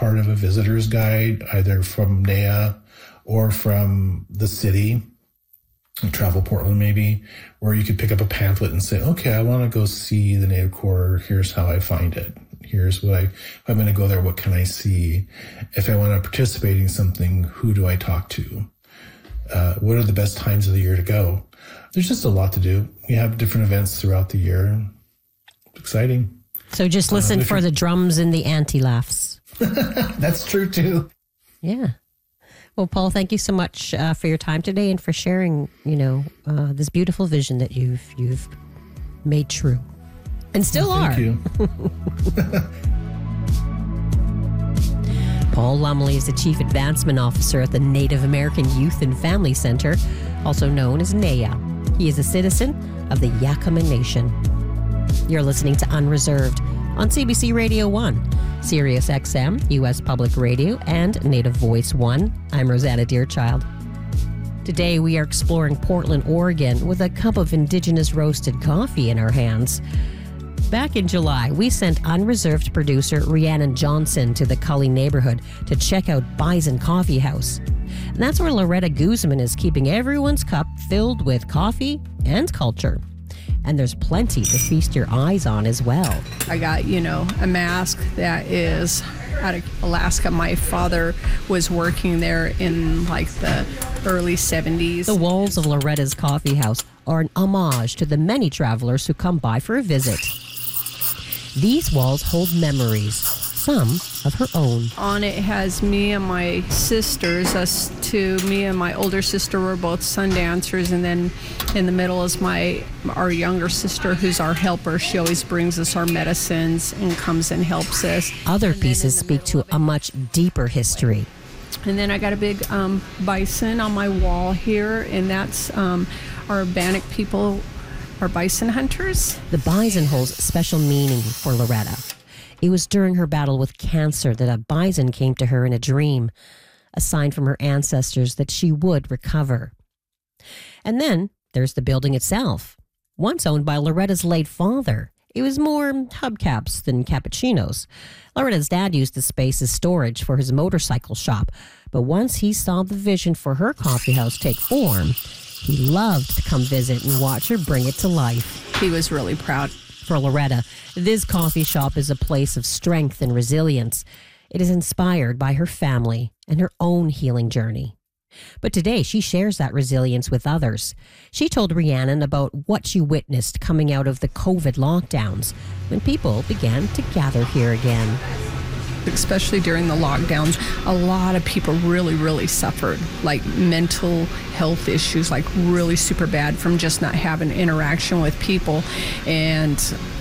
part of a visitor's guide, either from NAIA or from the city, Travel Portland maybe, where you could pick up a pamphlet and say, okay, I want to go see the Native Quarter. Here's how I find it. Here's what if I'm going to go there, what can I see? If I want to participate in something, who do I talk to? What are the best times of the year to go? There's just a lot to do. We have different events throughout the year. Exciting. So just listen for the drums and the anti-laughs. That's true too. Yeah. Well, Paul, thank you so much for your time today and for sharing, this beautiful vision that you've made true and still are. Thank you. Paul Lumley is the Chief Advancement Officer at the Native American Youth and Family Center, also known as NAIA. He is a citizen of the Yakama Nation. You're listening to Unreserved on CBC Radio 1, Sirius XM, U.S. Public Radio, and Native Voice 1. I'm Rosanna Deerchild. Today we are exploring Portland, Oregon with a cup of Indigenous roasted coffee in our hands. Back in July, we sent Unreserved producer Rhiannon Johnson to the Cully neighborhood to check out Bison Coffee House. And that's where Loretta Guzman is keeping everyone's cup filled with coffee and culture. And there's plenty to feast your eyes on as well. I got, a mask that is out of Alaska. My father was working there in the early 70s. The walls of Loretta's Coffee House are an homage to the many travelers who come by for a visit. These walls hold memories, some of her own. On it has me and my sisters, us two. Me and my older sister were both Sundancers, and then in the middle is our younger sister, who's our helper. She always brings us our medicines and comes and helps us. Other pieces speak to a much deeper history. And then I got a big bison on my wall here, and that's our Bannock people, our bison hunters. The bison holds special meaning for Loretta. It was during her battle with cancer that a bison came to her in a dream, a sign from her ancestors that she would recover. And then there's the building itself, once owned by Loretta's late father. It was more hubcaps than cappuccinos. Loretta's dad used the space as storage for his motorcycle shop, but once he saw the vision for her coffee house take form, he loved to come visit and watch her bring it to life. He was really proud. For Loretta, this coffee shop is a place of strength and resilience. It is inspired by her family and her own healing journey. But today, she shares that resilience with others. She told Rhiannon about what she witnessed coming out of the COVID lockdowns when people began to gather here again. Especially during the lockdowns, a lot of people really, really suffered, mental health issues, really super bad from just not having interaction with people. And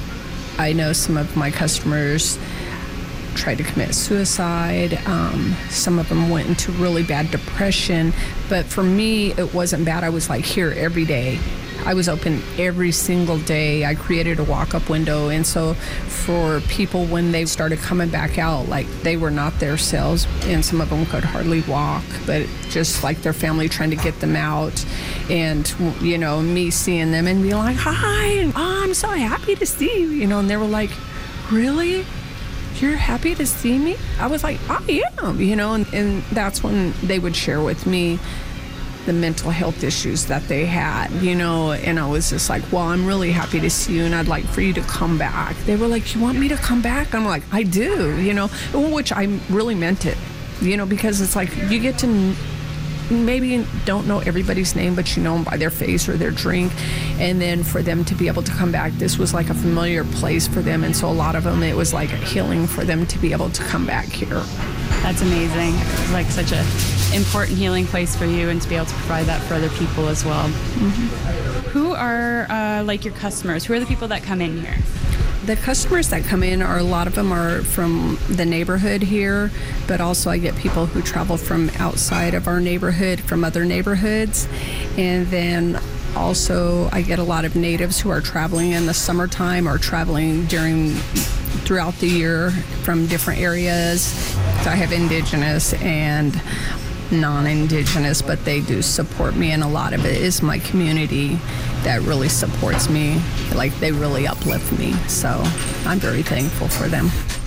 I know some of my customers tried to commit suicide. Some of them went into really bad depression. But for me, it wasn't bad. I was here every day. I was open every single day. I created a walk-up window. And so for people, when they started coming back out, they were not their selves, and some of them could hardly walk, but just their family trying to get them out. And, me seeing them and being like, hi, I'm so happy to see you, and they were like, really? You're happy to see me? I was like, I am, and that's when they would share with me the mental health issues that they had, and I was just like, well, I'm really happy to see you, and I'd like for you to come back. They were like, you want me to come back? I'm like, I do, which I really meant it, because it's you get to maybe don't know everybody's name, but you know them by their face or their drink, and then for them to be able to come back, this was a familiar place for them, and so a lot of them, it was a healing for them to be able to come back here. That's amazing. It's such a important healing place for you, and to be able to provide that for other people as well. Mm-hmm. Who are your customers? Who are the people that come in here? The customers that come in a lot of them are from the neighborhood here, but also I get people who travel from outside of our neighborhood, from other neighborhoods. And then also I get a lot of natives who are traveling in the summertime or traveling throughout the year from different areas. So I have Indigenous and non-Indigenous, but they do support me, and a lot of it is my community that really supports me. They really uplift me, so I'm very thankful for them.